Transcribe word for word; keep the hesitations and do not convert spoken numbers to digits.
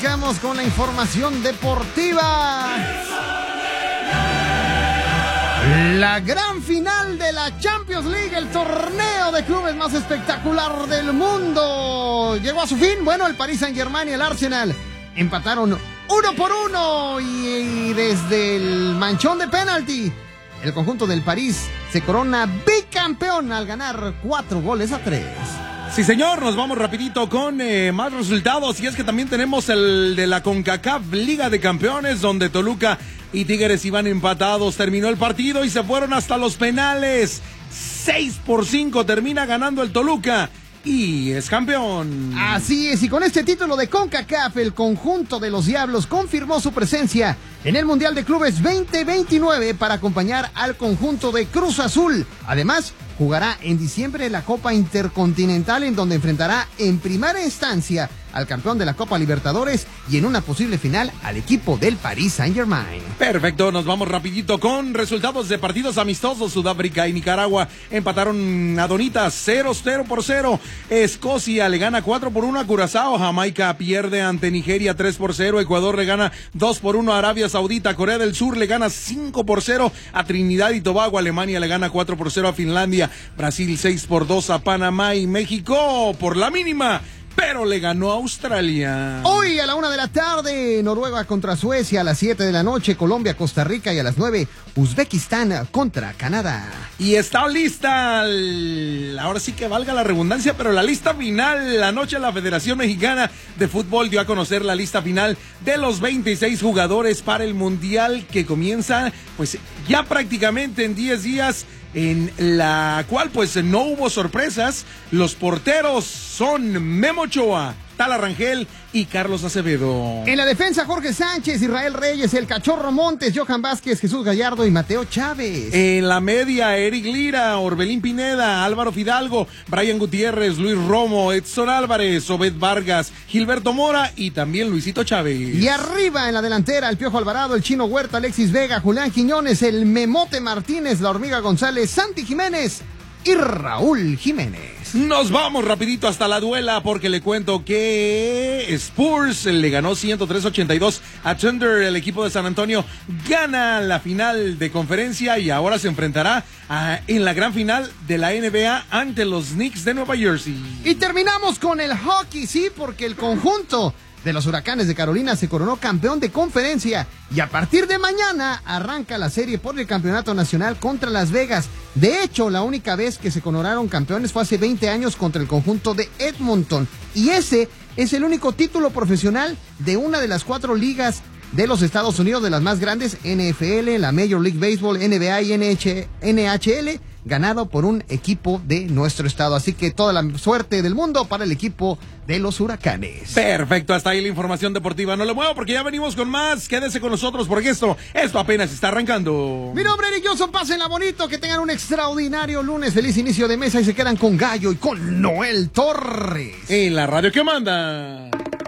arrancamos con la información deportiva. La gran final de la Champions League, el torneo de clubes más espectacular del mundo, llegó a su fin. Bueno, el Paris Saint-Germain y el Arsenal empataron uno por uno y desde el manchón de penalti, el conjunto del París se corona bicampeón al ganar cuatro goles a tres. Sí, señor, nos vamos rapidito con eh, más resultados, y es que también tenemos el de la CONCACAF Liga de Campeones, donde Toluca y Tigres iban empatados. Terminó el partido y se fueron hasta los penales. seis por cinco termina ganando el Toluca y es campeón. Así es, y con este título de CONCACAF, el conjunto de los Diablos confirmó su presencia en el Mundial de Clubes veinte veintinueve para acompañar al conjunto de Cruz Azul. Además, jugará en diciembre la Copa Intercontinental, en donde enfrentará en primera instancia al campeón de la Copa Libertadores y en una posible final al equipo del Paris Saint-Germain. Perfecto, nos vamos rapidito con resultados de partidos amistosos. Sudáfrica y Nicaragua empataron a donitas cero por cero. Escocia le gana cuatro por uno a Curazao. Jamaica pierde ante Nigeria tres por cero. Ecuador le gana dos por uno a Arabia Saudita. Corea del Sur le gana cinco por cero a Trinidad y Tobago. Alemania le gana cuatro por cero a Finlandia. Brasil seis por dos a Panamá, y México por la mínima, pero le ganó a Australia. Hoy a la una de la tarde, Noruega contra Suecia. A las siete de la noche, Colombia, Costa Rica. Y a las nueve, Uzbekistán contra Canadá. Y está lista, el... ahora sí que valga la redundancia, pero la lista final. La noche la Federación Mexicana de Fútbol dio a conocer la lista final de los veintiséis jugadores para el Mundial, que comienza pues ya prácticamente en diez días, en la cual pues no hubo sorpresas. Los porteros son Memo Ochoa, Tala Rangel y Carlos Acevedo. En la defensa, Jorge Sánchez, Israel Reyes, el Cachorro Montes, Johan Vázquez, Jesús Gallardo y Mateo Chávez. En la media, Eric Lira, Orbelín Pineda, Álvaro Fidalgo, Brian Gutiérrez, Luis Romo, Edson Álvarez, Obed Vargas, Gilberto Mora y también Luisito Chávez. Y arriba en la delantera, el Piojo Alvarado, el Chino Huerta, Alexis Vega, Julián Quiñones, el Memote Martínez, la Hormiga González, Santi Jiménez y Raúl Jiménez. Nos vamos rapidito hasta la duela, porque le cuento que Spurs le ganó ciento tres a ochenta y dos a Thunder. El equipo de San Antonio gana la final de conferencia y ahora se enfrentará a, en la gran final de la N B A ante los Knicks de Nueva Jersey. Y terminamos con el hockey, sí, porque el conjunto de los Huracanes de Carolina se coronó campeón de conferencia y a partir de mañana arranca la serie por el campeonato nacional contra Las Vegas. De hecho, la única vez que se coronaron campeones fue hace veinte años contra el conjunto de Edmonton, y ese es el único título profesional de una de las cuatro ligas de los Estados Unidos, de las más grandes, N F L, la Major League Baseball, N B A y N H L, ganado por un equipo de nuestro estado. Así que toda la suerte del mundo para el equipo de los Huracanes. Perfecto, hasta ahí la información deportiva. No lo muevo porque ya venimos con más. Quédese con nosotros porque esto, esto apenas está arrancando. Mi nombre es Eric Johnson, pásenla bonito, que tengan un extraordinario lunes, feliz inicio de mesa y se quedan con Gallo y con Noel Torres. En la radio que manda.